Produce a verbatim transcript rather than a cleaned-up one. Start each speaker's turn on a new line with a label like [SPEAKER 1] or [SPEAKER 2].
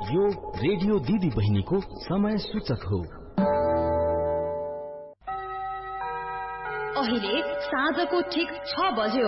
[SPEAKER 1] यो रेडियो दिदी बहिनीको समय सूचक हो।
[SPEAKER 2] अहिले साँझको ठिक छ बज्यो।